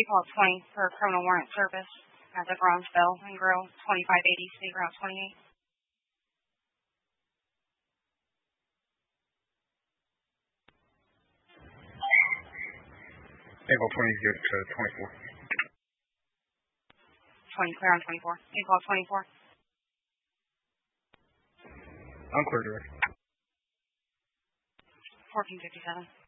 April 20 for criminal warrant service at the Bronzeville and Grill, 2580 State Route 28. April 20 good to 24. 20 clear on 24. April 24. Unclear, Director. 1457.